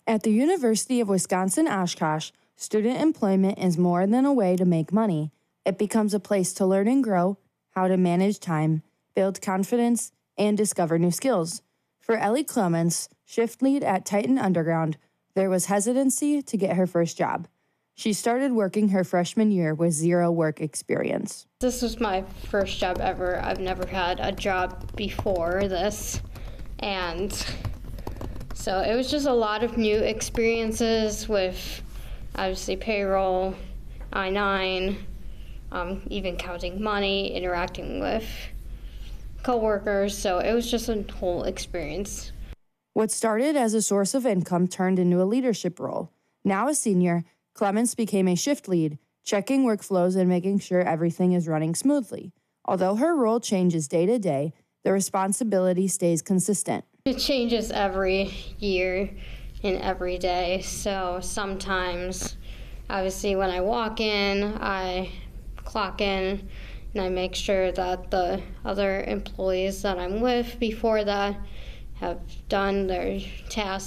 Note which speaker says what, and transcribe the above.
Speaker 1: At the University of Wisconsin-Oshkosh, student employment is more than a way to make money. It becomes a place to learn and grow, how to manage time, build confidence, and discover new skills. For Ellie Clements, shift lead at Titan Underground, there was hesitancy to get her first job. She started working her freshman year with zero work experience.
Speaker 2: This was my first job ever. I've never had a job before this, and so it was just a lot of new experiences with obviously payroll, I-9, even counting money, interacting with coworkers. So it was just a whole experience.
Speaker 1: What started as a source of income turned into a leadership role. Now a senior, Clements became a shift lead, checking workflows and making sure everything is running smoothly. Although her role changes day to day, the responsibility stays consistent.
Speaker 2: It changes every year and every day. So sometimes, obviously, when I walk in, I clock in and I make sure that the other employees that I'm with before that have done their tasks